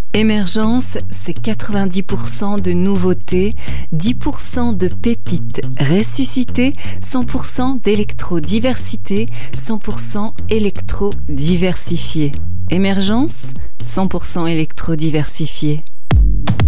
Émergence, c'est 90% de nouveautés, 10% de pépites ressuscitées, 100% d'électrodiversité, 100% électro-diversifié. Émergence, 100% électro-diversifié.